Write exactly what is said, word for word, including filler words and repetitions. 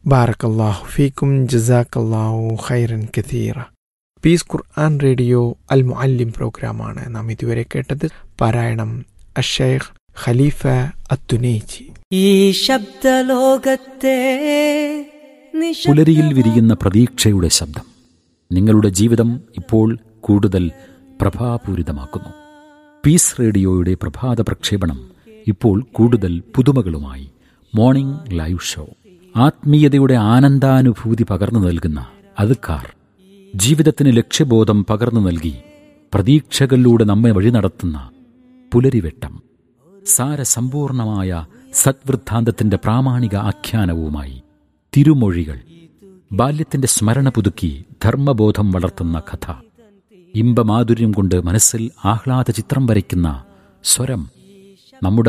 ബാറക്കല്ലാഹു ഫീക്കും ജസാക്കല്ലാഹു ഖൈറൻ കതീറ. പീസ് ഖുർആൻ റേഡിയോ അൽ മുഅല്ലിം പ്രോഗ്രാമാണ് നാം ഇതുവരെ കേട്ടത്. പാരായണം അഷ്ശൈഖ് ഖലീഫ അത്തുനൈജി. ഈ ശബ്ദലോകത്തെ പുലരിയിൽ വിരിയുന്ന പ്രതീക്ഷയുടെ ശബ്ദം നിങ്ങളുടെ ജീവിതം ഇപ്പോൾ കൂടുതൽ പ്രഭാപൂരിതമാക്കുന്നു. പീസ് റേഡിയോയുടെ പ്രഭാത പ്രക്ഷേപണം ഇപ്പോൾ കൂടുതൽ പുതുമകളുമായി. മോർണിംഗ് ലൈവ് ഷോ, ആത്മീയതയുടെ ആനന്ദാനുഭൂതി പകർന്നു നൽകുന്ന അദ്കാർ, ജീവിതത്തിന് ലക്ഷ്യബോധം പകർന്നു നൽകി പ്രതീക്ഷകളിലൂടെ നമ്മെ വഴി നടത്തുന്ന പുലരിവെട്ടം, സാരസമ്പൂർണമായ സദ്വൃത്താന്തത്തിന്റെ പ്രാമാണിക ആഖ്യാനവുമായി തിരുമൊഴികൾ, ബാല്യത്തിന്റെ സ്മരണ പുതുക്കി ധർമ്മബോധം വളർത്തുന്ന കഥ, ഇമ്പമാധുര്യം കൊണ്ട് മനസ്സിൽ ആഹ്ലാദ ചിത്രം വരയ്ക്കുന്ന സ്വരം, നമ്മുടെ